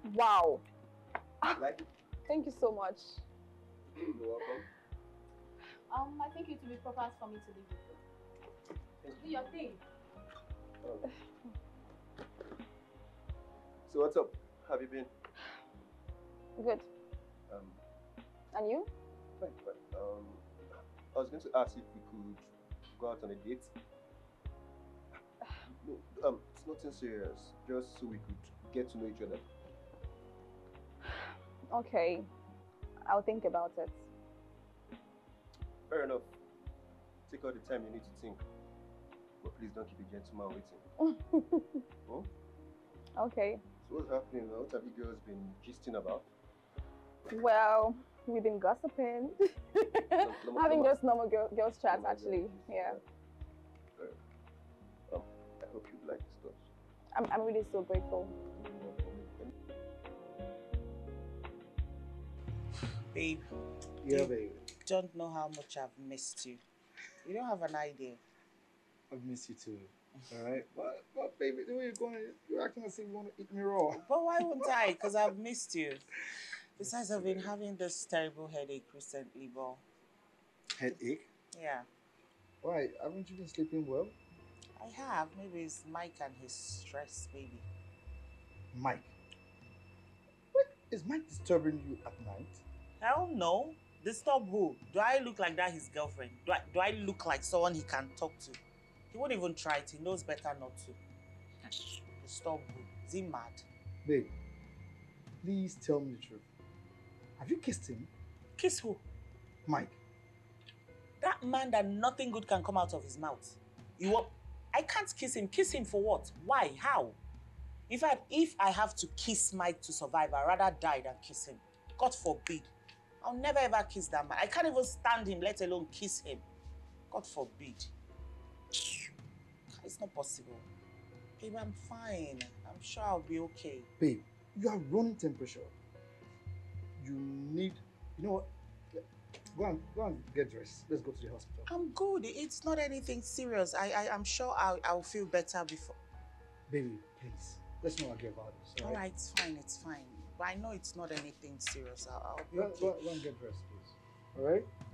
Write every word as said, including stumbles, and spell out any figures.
Wow. Like it? Thank you so much. You're welcome. Um, I think it will be proper for me to leave you. Do your thing. Um, so what's up? How have you been? Good. Um, And you? fine, fine. Um, I was going to ask if we could go out on a date. No, um, it's nothing serious. Just so we could get to know each other. Okay. I'll think about it. Fair enough. Take all the time you need to think. But please don't keep a gentleman waiting. Oh? Okay. So what's happening now? What have you girls been gisting about? Well, we've been gossiping. No, no, no, Having no. just normal girl, girls chat, Normal actually. girls. Yeah. Fair. Um, I hope you like the stuff. I'm, I'm really so grateful. Babe, Yeah, you baby. don't know how much I've missed you. You don't have an idea. I've missed you too. Alright? But, but baby, the way you're going, you're acting as if you want to eat me raw. But why won't I? Because I've missed you. Besides, I've been having this terrible headache recently, but... Headache? Yeah. Why? Haven't you been sleeping well? I have. Maybe it's Mike and his stress, baby. Mike? Wait, is Mike disturbing you at night? Hell no. Disturb who? Do I look like that his girlfriend? Do I, do I look like someone he can talk to? He won't even try it. He knows better not to. Disturb who? Is he mad? Babe, please tell me the truth. Have you kissed him? Kiss who? Mike. That man that nothing good can come out of his mouth. You want? I can't kiss him. Kiss him for what? Why? How? In fact, if I have to kiss Mike to survive, I'd rather die than kiss him. God forbid. I'll never ever kiss that man. I can't even stand him, let alone kiss him. God forbid. It's not possible. Babe, I'm fine. I'm sure I'll be okay. Babe, you are running temperature. You need, you know what? Go and, go and get dressed. Let's go to the hospital. I'm good. It's not anything serious. I, I, I'm sure I'll, I'll feel better before. Baby, please. Let's not argue about this. All right, it's fine, it's fine. But I know it's not anything serious. I'll, I'll be Go, okay. go, go and get dressed, please. All right?